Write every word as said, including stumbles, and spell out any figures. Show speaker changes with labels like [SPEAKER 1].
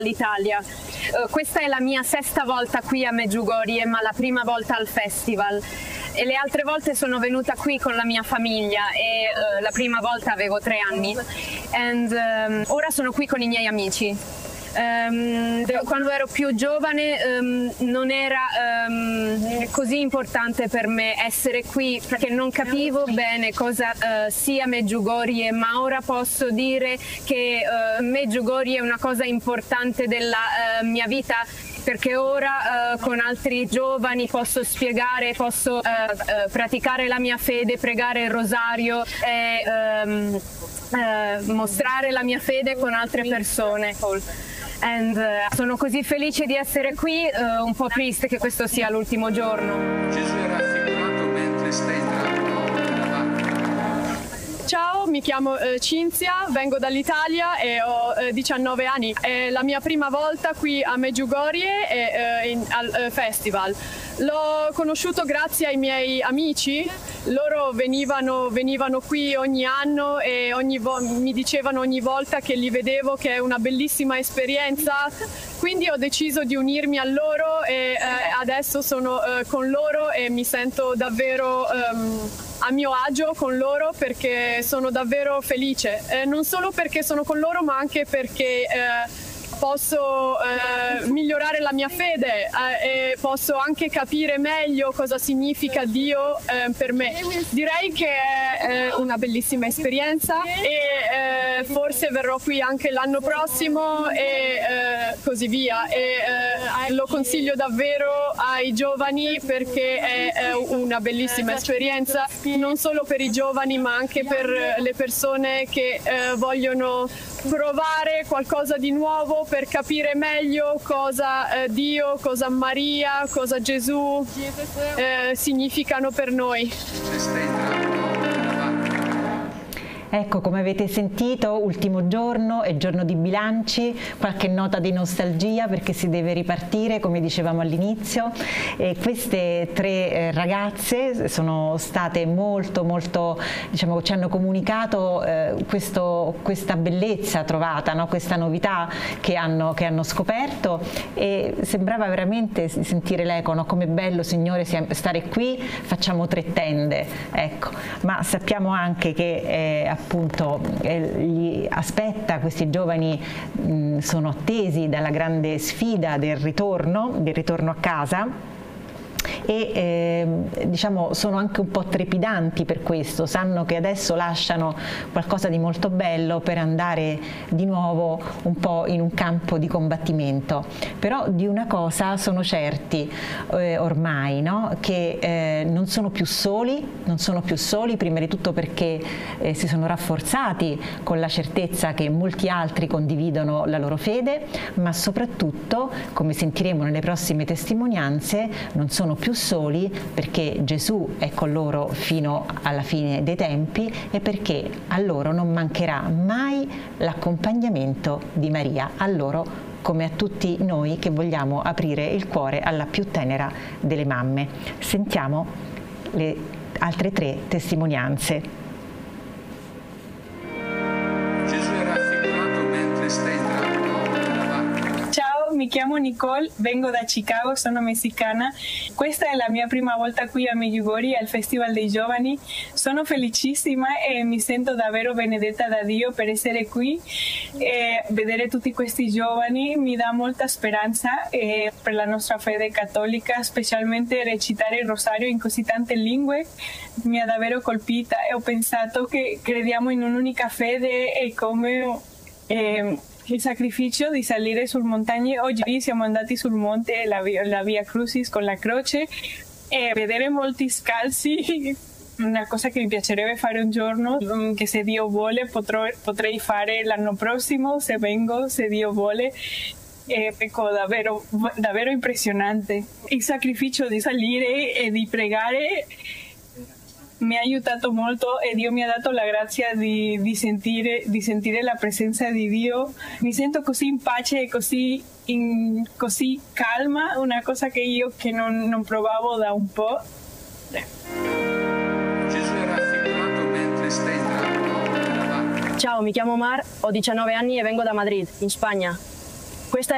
[SPEAKER 1] L'Italia. Uh, questa è la mia sesta volta qui a Medjugorje, ma la prima volta al festival. E le altre volte sono venuta qui con la mia famiglia e uh, la prima volta avevo tre anni. And, um, ora sono qui con i miei amici. Um, quando ero più giovane um, non era um, così importante per me essere qui perché non capivo bene cosa uh, sia Medjugorje, ma ora posso dire che uh, Medjugorje è una cosa importante della uh, mia vita, perché ora uh, con altri giovani posso spiegare, posso uh, uh, praticare la mia fede, pregare il rosario e um, uh, mostrare la mia fede con altre persone. And, uh, sono così felice di essere qui, uh, un po' triste che questo sia l'ultimo giorno.
[SPEAKER 2] Gesù è raffigurato mentre sta entrando nella barca.
[SPEAKER 3] Ciao, mi chiamo uh, Cinzia, vengo dall'Italia e ho uh, diciannove anni. È la mia prima volta qui a Medjugorje e, uh, in, al uh, festival. L'ho conosciuto grazie ai miei amici, loro venivano, venivano qui ogni anno e ogni mi dicevano ogni volta che li vedevo che è una bellissima esperienza, quindi ho deciso di unirmi a loro e eh, adesso sono eh, con loro e mi sento davvero ehm, a mio agio con loro perché sono davvero felice, eh, non solo perché sono con loro ma anche perché eh, posso eh, migliorare la mia fede eh, e posso anche capire meglio cosa significa Dio eh, per me. Direi che è eh, una bellissima esperienza e eh, forse verrò qui anche l'anno prossimo e eh, così via. E, eh, lo consiglio davvero ai giovani perché è, è una bellissima esperienza, non solo per i giovani ma anche per le persone che eh, vogliono provare qualcosa di nuovo per capire meglio cosa eh, Dio, cosa Maria, cosa Gesù eh, significano per noi.
[SPEAKER 4] Ecco, come avete sentito, ultimo giorno, è giorno di bilanci, qualche nota di nostalgia perché si deve ripartire, come dicevamo all'inizio. E queste tre eh, ragazze sono state molto, molto, diciamo, ci hanno comunicato eh, questo, questa bellezza trovata, no? Questa novità che hanno, che hanno scoperto e sembrava veramente sentire l'eco, no? Come bello, Signore, stare qui, facciamo tre tende, ecco. Ma sappiamo anche che eh, appunto eh, gli aspetta, questi giovani mh, sono attesi dalla grande sfida del ritorno, del ritorno a casa. E eh, diciamo sono anche un po' trepidanti per questo, sanno che adesso lasciano qualcosa di molto bello per andare di nuovo un po' in un campo di combattimento, però di una cosa sono certi eh, ormai, no? Che eh, non sono più soli, non sono più soli prima di tutto perché eh, si sono rafforzati con la certezza che molti altri condividono la loro fede, ma soprattutto, come sentiremo nelle prossime testimonianze, non sono più soli perché Gesù è con loro fino alla fine dei tempi e perché a loro non mancherà mai l'accompagnamento di Maria, a loro come a tutti noi che vogliamo aprire il cuore alla più tenera delle mamme. Sentiamo le altre tre testimonianze.
[SPEAKER 2] Gesù è raffigurato mentre sta entrando nella barca.
[SPEAKER 5] Ciao, mi chiamo Nicole, vengo da Chicago, sono messicana. Questa è la mia prima volta qui a Medjugorje al Festival dei Giovani. Sono felicissima e mi sento davvero benedetta da Dio per essere qui e vedere tutti questi giovani mi dà molta speranza e per la nostra fede cattolica, specialmente recitare il rosario in così tante lingue mi ha davvero colpita e ho pensato che crediamo in un'unica fede e come eh, il sacrificio di salire sul montagne. Oggi siamo andati sul monte, la via, la via Crucis con la croce e vedere molti scalzi, una cosa che mi piacerebbe fare un giorno, che se Dio vuole potrò, potrei fare l'anno prossimo, se vengo, se Dio vuole. È ecco, davvero, davvero impressionante. Il sacrificio di salire e di pregare mi ha aiutato molto e Dio mi ha dato la grazia di, di, sentire, di sentire la presenza di Dio. Mi sento così in pace e così, in, così calma, una cosa che io che non, non provavo da un po'.
[SPEAKER 2] Gesù è raffigurato mentre sta entrando nella barca.
[SPEAKER 6] Ciao, mi chiamo Mar, ho diciannove anni e vengo da Madrid, in Spagna. Questa è